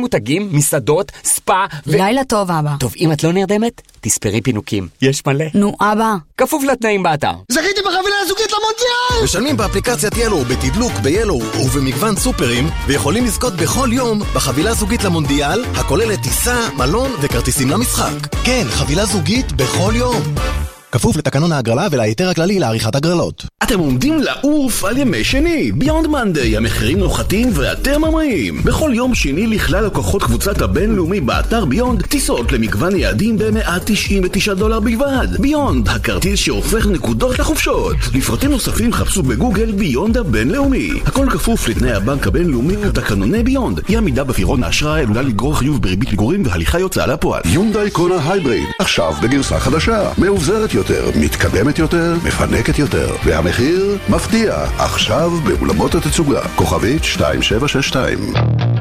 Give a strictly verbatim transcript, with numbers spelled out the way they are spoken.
מותגים, מסעדות, ספא ו... לילה טוב, אבא. טוב, אם את לא נרדמת, תספרי פינוקים. יש מלא. נו, אבא. כפוף לתנאים באתר. זכיתי בחבילה הזוגית למונדיאל! משלמים באפליקציית ילו, בתדלוק, ביילו ובמגוון סופרים, ויכולים לזכות בכל יום בחבילה זוגית למונדיאל, הכוללת טיסה, מלון וכרטיסים למשחק. כן, חבילה זוגית בכל יום. כפוף לתקנון ההגרלה ולהיתר הכללי לעריכת הגרלות. אתם עומדים לעוף על ימי שני. ביונד מנדי, המחירים נוחתים ואתם ממריאים. בכל יום שני לכלל לקוחות קבוצת הבינלאומי באתר ביונד, טיסות למגוון יעדים ב-מאה תשעים ותשעה דולר בלבד. ביונד, הכרטיס שהופך נקודות לחופשות. לפרטים נוספים חפשו בגוגל ביונד הבינלאומי. הכל כפוף לתנאי הבנק הבינלאומי ותקנוני ביונד. אי עמידה בפירעון האשראי עלולה לגרור חיוב בריבית פיגורים והליכה יוצאה לפועל. יונדאי קונה הייבריד, עכשיו בגרסה חדשה, מאובזרת יותר, מתקדמת יותר, מפנקת יותר, והמחיר מפתיע, עכשיו באולמות התצוגה, כוכבית שתיים שבע שש שתיים.